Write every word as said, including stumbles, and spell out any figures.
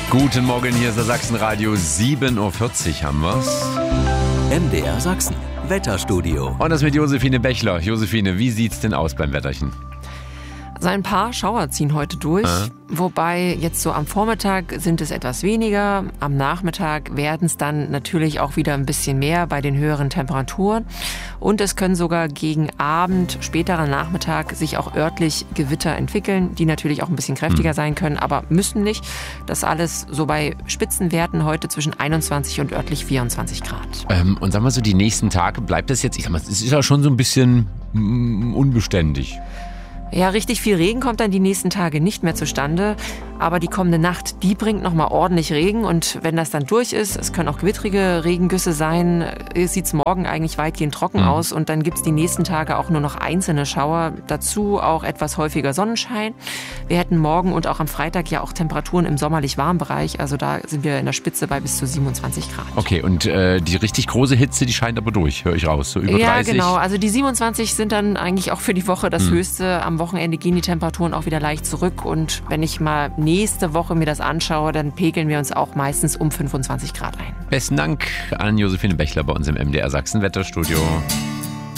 Guten Morgen, hier ist der Sachsenradio. sieben Uhr vierzig haben wir's. M D R Sachsen, Wetterstudio. Und das mit Josephine Bechler. Josephine, wie sieht's denn aus beim Wetterchen? Also ein paar Schauer ziehen heute durch, äh. wobei jetzt so am Vormittag sind es etwas weniger. Am Nachmittag werden es dann natürlich auch wieder ein bisschen mehr bei den höheren Temperaturen. Und es können sogar gegen Abend, späterer Nachmittag sich auch örtlich Gewitter entwickeln, die natürlich auch ein bisschen kräftiger hm. sein können, aber müssen nicht. Das alles so bei Spitzenwerten heute zwischen einundzwanzig und örtlich vierundzwanzig Grad. Ähm, und sagen wir so, die nächsten Tage bleibt das jetzt, ich sag mal, es ist ja schon so ein bisschen mm, unbeständig. Ja, richtig viel Regen kommt dann die nächsten Tage nicht mehr zustande. Aber die kommende Nacht, die bringt nochmal ordentlich Regen. Und wenn das dann durch ist, es können auch gewittrige Regengüsse sein, sieht es morgen eigentlich weitgehend trocken mhm. aus. Und dann gibt es die nächsten Tage auch nur noch einzelne Schauer. Dazu auch etwas häufiger Sonnenschein. Wir hätten morgen und auch am Freitag ja auch Temperaturen im sommerlich warmen Bereich. Also da sind wir in der Spitze bei bis zu siebenundzwanzig Grad. Okay, und äh, die richtig große Hitze, die scheint aber durch, höre ich raus. So über dreißig. Ja, genau. Also die siebenundzwanzig sind dann eigentlich auch für die Woche das mhm. Höchste. Am Wochenende gehen die Temperaturen auch wieder leicht zurück. Und wenn ich mal nächste Woche mir das anschaue, dann pegeln wir uns auch meistens um fünfundzwanzig Grad ein. Besten Dank an Josephine Bechler bei uns im M D R Sachsen Wetterstudio.